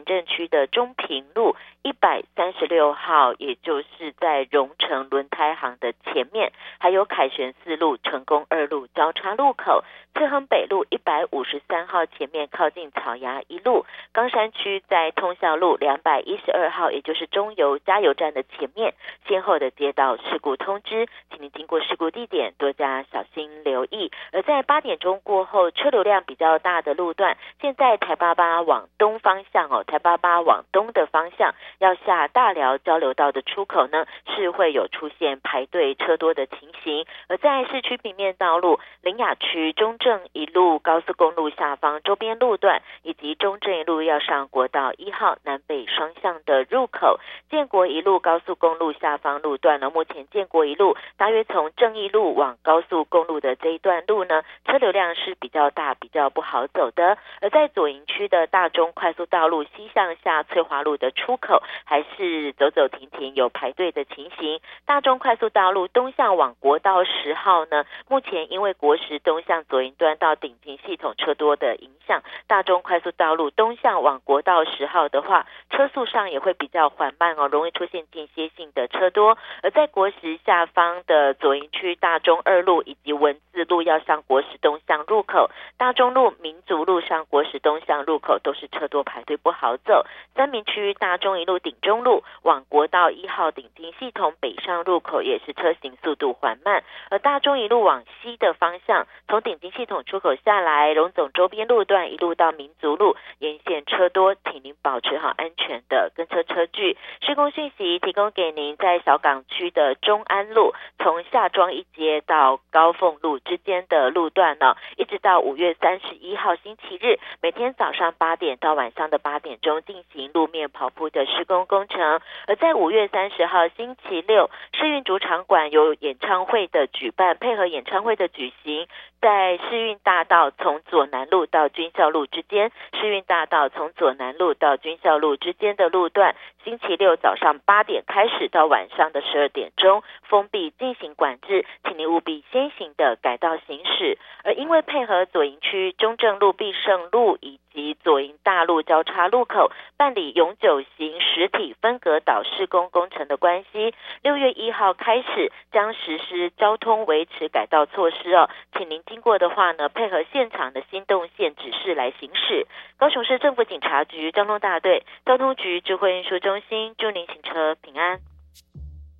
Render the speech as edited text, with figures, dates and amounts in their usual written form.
政区的中平路136号，也就是在荣成轮胎行的前面，还有凯旋4路成功2路交叉路口，翠亨北路153号前面靠近草衙1路，冈山区在通孝路212号，也就是中油加油站的前面，先后的接到事故通知，请您经过事故地点多加小心留意。而在8点钟过后，车流量比较大的路段，现在台88往东方向台88往东的方向要下大寮交流道的出口呢，是会有出现排队车多的情形。而在市区平面道路苓雅区中正一路高速公路下方周边路段，以及中正一路要上国道1号南北双向的入口，建国一路高速公路下方路段呢，目前建国一路大约从正义路往高速公路的这一段路呢，车流量是比较大，比较不好走的。而在左营区的大中快速道路西向下翠华路的出口，还是走走停停有排队的情形。大中快速道路东向往国道10号呢，目前因为国10东向左营端到顶进系统车多的影响，大中快速道路东向往国道10号的话，车速上也会比较缓慢容易出现间歇性的车多。而在国10下方的左营区大中2路以及文字路要上国10东向入口，大中路民族路上国10东向入口都是车多排队不好走。三民区大中一路顶中路往国道1号顶进系统北上入口也是车行速度缓慢。而大中一路往西的方向，从顶进系统出口下来，荣总周边路段一路到民族路沿线车多，请您保持好安全的跟车车距。施工讯息提供给您，在小港区的中安路从下庄一街到高凤路之间的路段呢，一直到5月31号星期日，每天早上8点到晚上的8点钟进行路面跑铺的施工工程。而在5月30号星期六，世运主场馆有演唱会的举办，配合演唱会的举行，在世运大道从左南路到军校路之间，世运大道从左南路到军校路之间的路段，星期六早上8点开始到晚上的12点钟封闭进行管制，请您务必先行的改道行驶。而因为配合左营区中正路、必胜路以及左营大路交叉路口办理永久型实体分隔岛施工工程的关系，6月1号开始将实施交通维持改道措施请您经过的话呢，配合现场的新动线指示来行驶。高雄市政府警察局交通大队交通局智慧运输中心祝您行车平安。